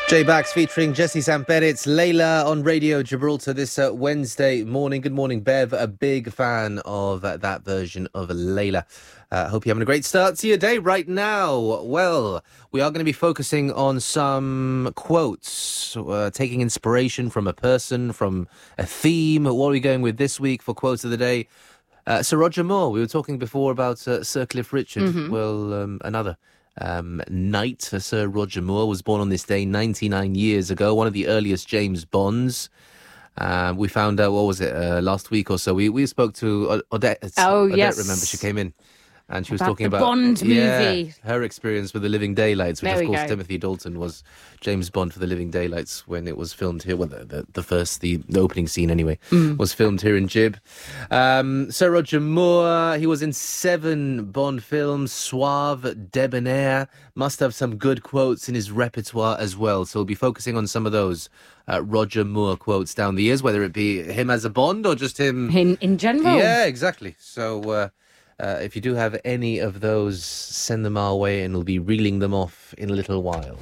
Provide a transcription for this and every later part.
J-Bax featuring Jesse Sampere. It's Layla on Radio Gibraltar this Wednesday morning. Good morning, Bev. A big fan of that version of Layla. Hope you're having a great start to your day right now. Well, we are going to be focusing on some quotes, taking inspiration from a person, from a theme. What are we going with this week for quotes of the day? Sir Roger Moore. We were talking before about Sir Cliff Richard. Mm-hmm. Well, another knight, Sir Roger Moore, was born on this day 99 years ago, one of the earliest James Bonds. We found out, what was it, last week or so, we spoke to Odette. Oh, Odette, yes. remember, she came in. And she was about talking the about Bond movie. Her experience with The Living Daylights, which There of we course go. Timothy Dalton was James Bond for The Living Daylights when it was filmed here. Well, the opening scene anyway, was filmed here in Gib. Sir Roger Moore, he was in 7 Bond films, suave, debonair, must have some good quotes in his repertoire as well. So we'll be focusing on some of those Roger Moore quotes down the years, whether it be him as a Bond or just him In general. Yeah, exactly. So if you do have any of those, send them our way and we'll be reeling them off in a little while.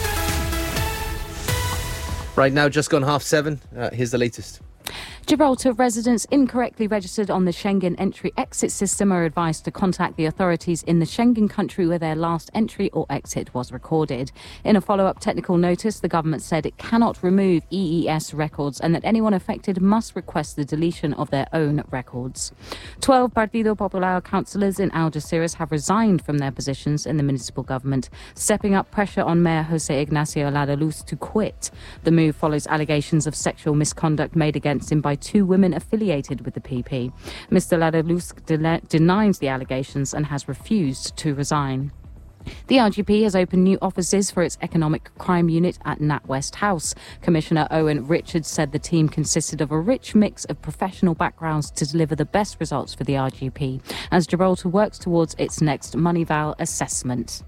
Right now, just gone 7:30. Here's the latest. Gibraltar residents incorrectly registered on the Schengen entry-exit system are advised to contact the authorities in the Schengen country where their last entry or exit was recorded. In a follow-up technical notice, the government said it cannot remove EES records and that anyone affected must request the deletion of their own records. 12 Partido Popular councillors in Algeciras have resigned from their positions in the municipal government, stepping up pressure on Mayor Jose Ignacio Ladaluz to quit. The move follows allegations of sexual misconduct made against him by 2 women affiliated with the PP. Mr. Ladaluz denies the allegations and has refused to resign. The RGP has opened new offices for its economic crime unit at NatWest House. Commissioner Owen Richards said the team consisted of a rich mix of professional backgrounds to deliver the best results for the RGP as Gibraltar works towards its next Moneyval assessment.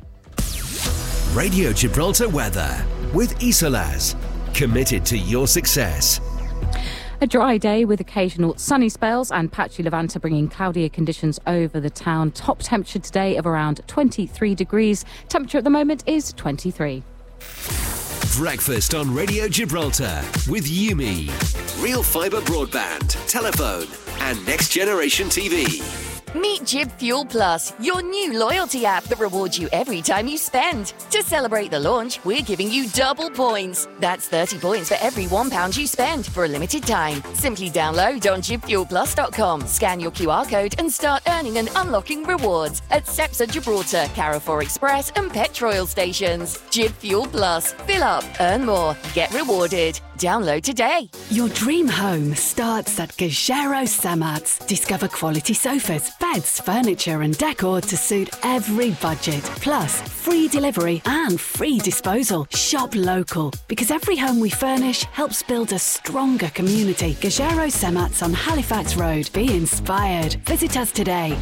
Radio Gibraltar weather with Isolaz. Committed to your success. A dry day with occasional sunny spells and patchy Levanta bringing cloudier conditions over the town. Top temperature today of around 23 degrees. Temperature at the moment is 23. Breakfast on Radio Gibraltar with Yumi. Real fibre broadband, telephone and next generation TV. Meet Jib Fuel Plus, your new loyalty app that rewards you every time you spend. To celebrate the launch, we're giving you double points. That's 30 points for every £1 you spend for a limited time. Simply download on jibfuelplus.com, scan your QR code and start earning and unlocking rewards at Cepsa Gibraltar, Carrefour Express and Petroil stations. Jib Fuel Plus. Fill up, earn more, get rewarded. Download today. Your dream home starts at Gajero Samats. Discover quality sofas, beds, furniture and decor to suit every budget. Plus, free delivery and free disposal. Shop local, because every home we furnish helps build a stronger community. Gajero Samats on Halifax Road. Be inspired. Visit us today.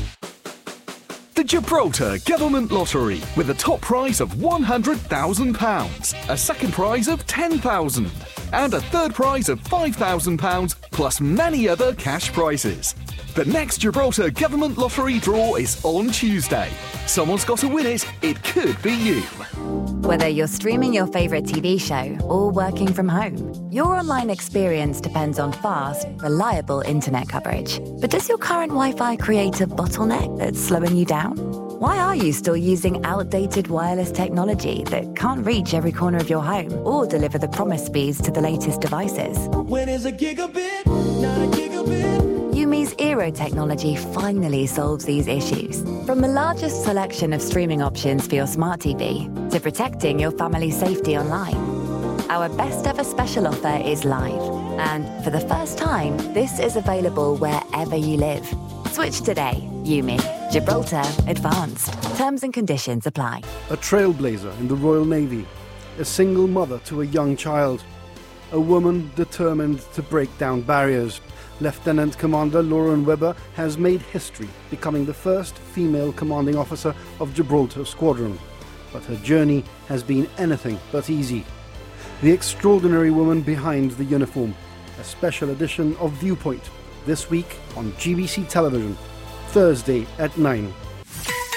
The Gibraltar Government Lottery with a top prize of £100,000, a second prize of £10,000 and a third prize of £5,000 plus many other cash prizes. The next Gibraltar Government Lottery draw is on Tuesday. Someone's got to win it. It could be you. Whether you're streaming your favourite TV show or working from home, your online experience depends on fast, reliable internet coverage. But does your current Wi-Fi create a bottleneck that's slowing you down? Why are you still using outdated wireless technology that can't reach every corner of your home or deliver the promised speeds to the latest devices? When is a gigabit, not a gigabit? Yumi's Eero technology finally solves these issues. From the largest selection of streaming options for your smart TV to protecting your family's safety online. Our best ever special offer is live. And for the first time, this is available wherever you live. Switch today. Yumi. Gibraltar Advanced. Terms and conditions apply. A trailblazer in the Royal Navy. A single mother to a young child. A woman determined to break down barriers. Lieutenant Commander Lauren Webber has made history, becoming the first female commanding officer of Gibraltar Squadron. But her journey has been anything but easy. The extraordinary woman behind the uniform. A special edition of Viewpoint. This week on GBC Television. Thursday at 9.